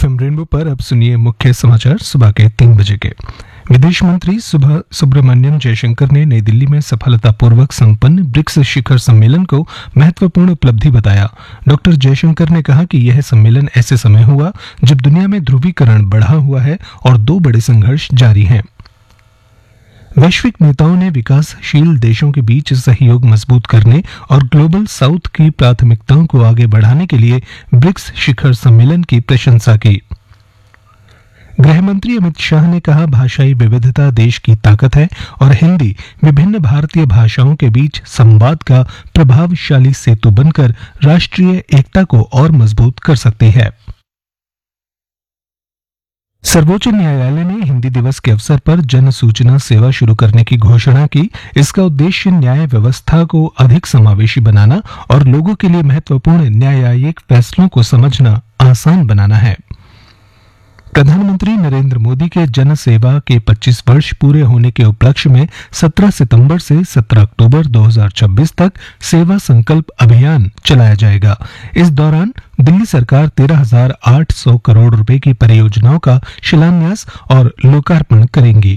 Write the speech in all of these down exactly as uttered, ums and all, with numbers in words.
FM rainbow पर अब सुनिए मुख्य समाचार सुबह के तीन बजे के। विदेश मंत्री सुबह सुब्रमण्यम जयशंकर ने नई दिल्ली में सफलतापूर्वक संपन्न ब्रिक्स शिखर सम्मेलन को महत्वपूर्ण उपलब्धि बताया। डॉक्टर जयशंकर ने कहा कि यह सम्मेलन ऐसे समय हुआ जब दुनिया में ध्रुवीकरण बढ़ा हुआ है और दो बड़े संघर्ष जारी हैं। वैश्विक नेताओं ने विकासशील देशों के बीच सहयोग मजबूत करने और ग्लोबल साउथ की प्राथमिकताओं को आगे बढ़ाने के लिए ब्रिक्स शिखर सम्मेलन की प्रशंसा की। गृह मंत्री अमित शाह ने कहा, भाषाई विविधता देश की ताकत है और हिंदी विभिन्न भारतीय भाषाओं के बीच संवाद का प्रभावशाली सेतु बनकर राष्ट्रीय एकता को और मजबूत कर सकती है। सर्वोच्च न्यायालय ने हिंदी दिवस के अवसर पर जन सूचना सेवा शुरू करने की घोषणा की। इसका उद्देश्य न्याय व्यवस्था को अधिक समावेशी बनाना और लोगों के लिए महत्वपूर्ण न्यायिक फैसलों को समझना आसान बनाना है। प्रधानमंत्री नरेंद्र मोदी के जन सेवा के पच्चीस वर्ष पूरे होने के उपलक्ष्य में सत्रह सितंबर से सत्रह अक्टूबर दो हज़ार छब्बीस तक सेवा संकल्प अभियान चलाया जाएगा। इस दौरान दिल्ली सरकार तेरह हज़ार आठ सौ करोड़ रुपए की परियोजनाओं का शिलान्यास और लोकार्पण करेंगी।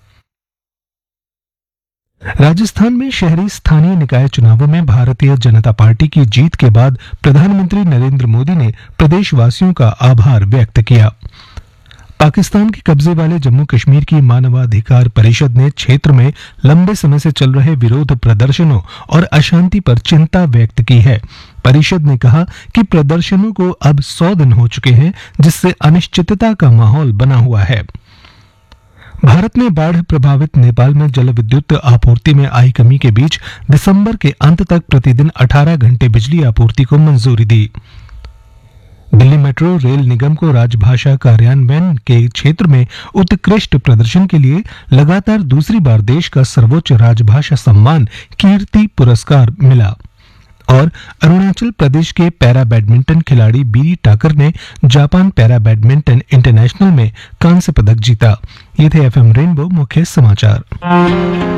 राजस्थान में शहरी स्थानीय निकाय चुनावों में भारतीय जनता पार्टी की जीत के बाद प्रधानमंत्री नरेंद्र मोदी ने प्रदेशवासियों का आभार व्यक्त किया। पाकिस्तान के कब्जे वाले जम्मू कश्मीर की मानवाधिकार परिषद ने क्षेत्र में लंबे समय से चल रहे विरोध प्रदर्शनों और अशांति पर चिंता व्यक्त की है। परिषद ने कहा कि प्रदर्शनों को अब सौ दिन हो चुके हैं, जिससे अनिश्चितता का माहौल बना हुआ है। भारत ने बाढ़ प्रभावित नेपाल में जल विद्युत आपूर्ति में आई कमी के बीच दिसंबर के अंत तक प्रतिदिन अठारह घंटे बिजली आपूर्ति को मंजूरी दी। दिल्ली मेट्रो रेल निगम को राजभाषा कार्यान्वयन के क्षेत्र में उत्कृष्ट प्रदर्शन के लिए लगातार दूसरी बार देश का सर्वोच्च राजभाषा सम्मान कीर्ति पुरस्कार मिला। और अरुणाचल प्रदेश के पैरा बैडमिंटन खिलाड़ी बीरी टाकर ने जापान पैरा बैडमिंटन इंटरनेशनल में कांस्य पदक जीता। ये थे एफएम रेनबो मुख्य समाचार।